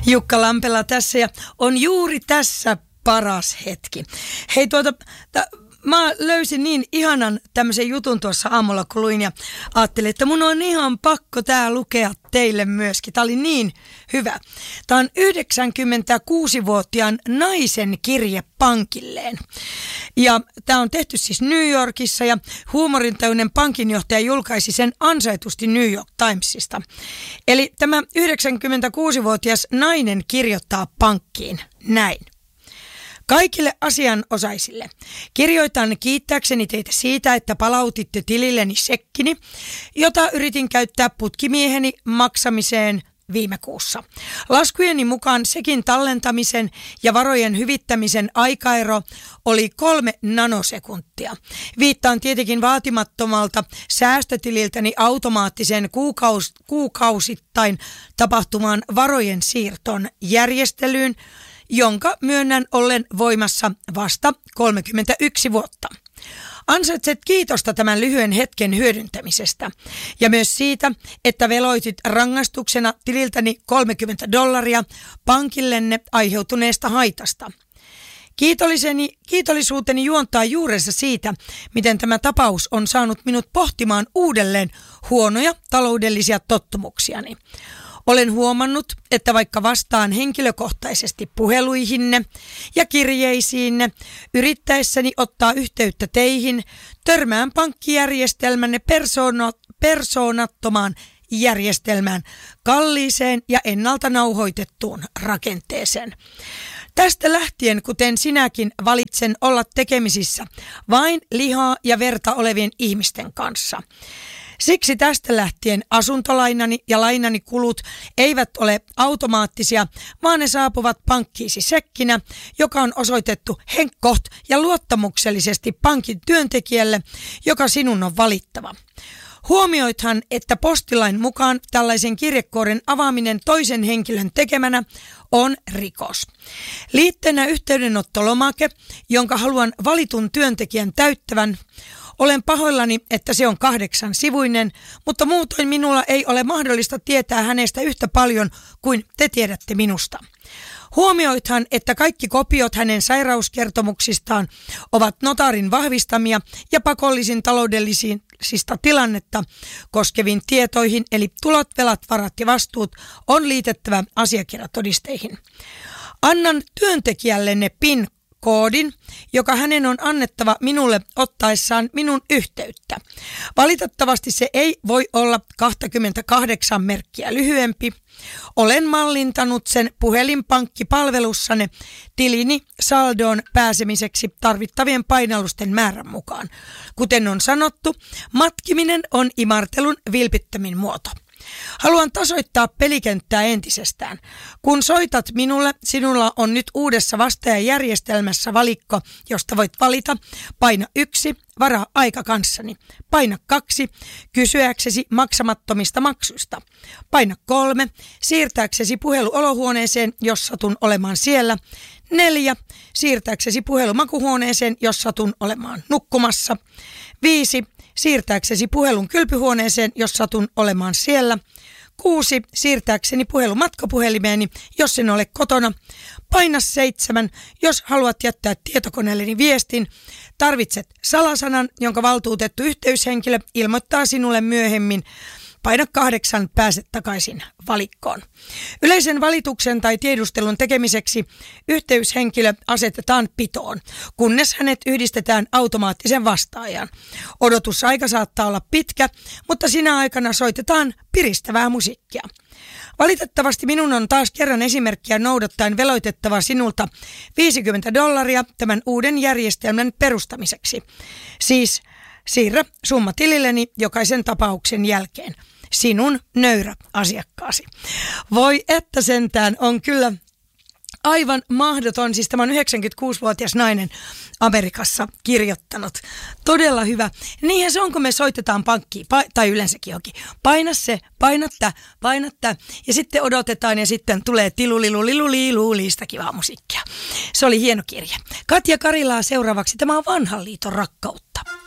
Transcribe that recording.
Jukka Lampela tässä ja on juuri tässä paras hetki. Hei mä löysin niin ihanan tämmöisen jutun tuossa aamulla kun luin ja ajattelin, että mun on ihan pakko tää lukea teille myöskin. Tää oli niin hyvä. Tää on 96-vuotiaan naisen kirje pankilleen. Ja tää on tehty siis New Yorkissa ja huumorintäyinen pankinjohtaja julkaisi sen ansaitusti New York Timesista. Eli tämä 96-vuotias nainen kirjoittaa pankkiin näin. Kaikille asianosaisille. Kirjoitan kiittääkseni teitä siitä, että palautitte tililleni sekkini, jota yritin käyttää putkimieheni maksamiseen viime kuussa. Laskujeni mukaan sekin tallentamisen ja varojen hyvittämisen aikaero oli 3 nanosekuntia. Viittaan tietenkin vaatimattomalta säästötililtäni automaattiseen kuukausittain tapahtumaan varojen siirton järjestelyyn, jonka myönnän ollen voimassa vasta 31 vuotta. Ansaitset kiitosta tämän lyhyen hetken hyödyntämisestä ja myös siitä, että veloitit rangaistuksena tililtäni $30 pankillenne aiheutuneesta haitasta. Kiitollisuuteni juontaa juurensa siitä, miten tämä tapaus on saanut minut pohtimaan uudelleen huonoja taloudellisia tottumuksiani. Olen huomannut, että vaikka vastaan henkilökohtaisesti puheluihinne ja kirjeisiinne, yrittäessäni ottaa yhteyttä teihin, törmään pankkijärjestelmänne persoonattomaan järjestelmään, kalliiseen ja ennalta nauhoitettuun rakenteeseen. Tästä lähtien, kuten sinäkin, valitsen olla tekemisissä vain lihaa ja verta olevien ihmisten kanssa. Siksi tästä lähtien asuntolainani ja lainani kulut eivät ole automaattisia, vaan ne saapuvat pankkiisi sekkinä, joka on osoitettu henkkoht ja luottamuksellisesti pankin työntekijälle, joka sinun on valittava. Huomioithan, että postilain mukaan tällaisen kirjekuoren avaaminen toisen henkilön tekemänä on rikos. Liitteenä yhteydenottolomake, jonka haluan valitun työntekijän täyttävän. Olen pahoillani, että se on 8-sivuinen, mutta muutoin minulla ei ole mahdollista tietää hänestä yhtä paljon kuin te tiedätte minusta. Huomioithan, että kaikki kopiot hänen sairauskertomuksistaan ovat notaarin vahvistamia ja pakollisin taloudellisista tilannetta koskeviin tietoihin, eli tulot, velat, varat ja vastuut on liitettävä asiakirjatodisteihin. Annan työntekijällenne PIN-koodin, joka hänen on annettava minulle ottaessaan minun yhteyttä. Valitettavasti se ei voi olla 28 merkkiä lyhyempi. Olen mallintanut sen puhelinpankkipalvelussanne tilini saldoon pääsemiseksi tarvittavien painallusten määrän mukaan. Kuten on sanottu, matkiminen on imartelun vilpittömin muoto. Haluan tasoittaa pelikenttää entisestään. Kun soitat minulle, sinulla on nyt uudessa vastaajajärjestelmässä valikko, josta voit valita. Paina 1, varaa aika kanssani. Paina 2, kysyäksesi maksamattomista maksuista. Paina 3, siirtääksesi puhelu olohuoneeseen, jos satun olemaan siellä. 4, siirtääksesi puhelu makuhuoneeseen, jos satun olemaan nukkumassa. 5, siirtääksesi puhelun kylpyhuoneeseen, jos satun olemaan siellä. 6, siirtääkseni puhelu matkapuhelimeeni, jos en ole kotona. Paina 7, jos haluat jättää tietokoneelleni viestin. Tarvitset salasanan, jonka valtuutettu yhteyshenkilö ilmoittaa sinulle myöhemmin. Paina 8, pääset takaisin valikkoon. Yleisen valituksen tai tiedustelun tekemiseksi yhteyshenkilö asetetaan pitoon, kunnes hänet yhdistetään automaattisen vastaajan. Odotusaika saattaa olla pitkä, mutta sinä aikana soitetaan piristävää musiikkia. Valitettavasti minun on taas kerran esimerkkiä noudattaen veloitettava sinulta $50 tämän uuden järjestelmän perustamiseksi. Siis siirrä summa tililleni jokaisen tapauksen jälkeen. Sinun nöyrä asiakkaasi. Voi että sentään on kyllä aivan mahdoton. Siis tämä on 96-vuotias nainen Amerikassa kirjoittanut. Todella hyvä. Niinhän se on, kun me soitetaan pankkiin tai yleensäkin johonkin. Paina se, paina tää. Ja sitten odotetaan ja sitten tulee tiluliluliluliluliista kivaa musiikkia. Se oli hieno kirja. Katja Karilaa seuraavaksi. Tämä on Vanhan liiton rakkautta.